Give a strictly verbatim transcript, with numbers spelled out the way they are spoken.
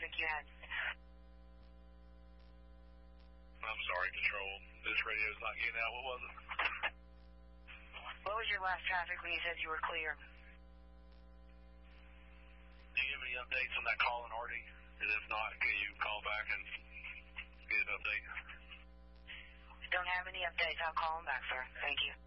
traffic you had? I'm sorry, Control. This radio's not getting out. What was it? What was your last traffic when you said you were clear? Do you have any updates on that call in Hardy? And if not, can you call back and get an update? Don't have any updates. I'll call them back, sir. Thank you.